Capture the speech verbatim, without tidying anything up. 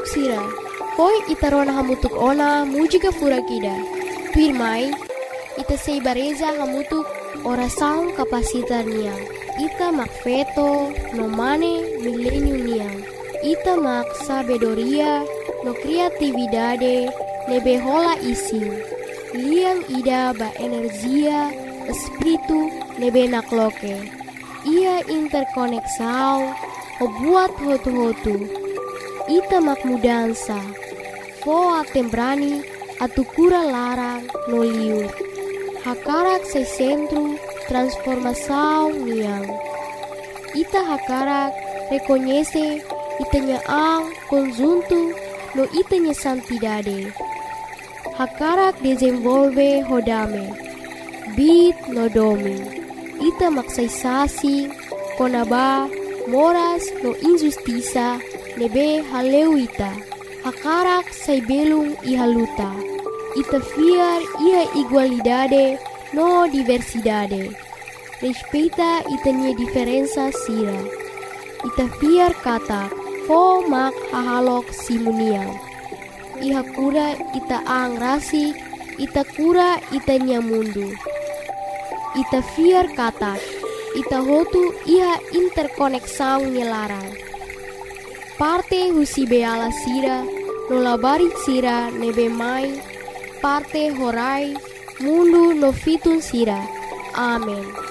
Halok sira, poi itarona hamutuk ona mujiga furakida. Pirmai, ita seibareza hamutuk ora saung kapasitar niang. Ita mak veto no mane milenio niang. Ita mak sabedoria no kreatividade nebe hola ising. Liang ida ba energia espiritu nebe nakloke. Ia interkoneksau o buat hotu-hotu. Ita mak mudansa. Foa tembrani atu kura larang no liur. Hakarak se centro transformação niang. Ita hakarak reconhece itanya ang conjunto no itanya santidade. Hakarak desenvolve hodame. Bit no domi. Ita maksaysasi konaba moras no injustiça nebe haleu ita. Hakarak say belung ihaluta. Ita fiar ia igualdade no diversidade. Respeita itanya diferença sira. Ita fiar kata fo mak hahalok simuniang. Iha kura ita ang rasik, ita kura itanya mundu. Ita fiar kata, ita hotu iha interkoneksang nyelarang. Parte husi beala sira, nolabari sira nebe mai, parte horai, mundu no fitun sira. Amen.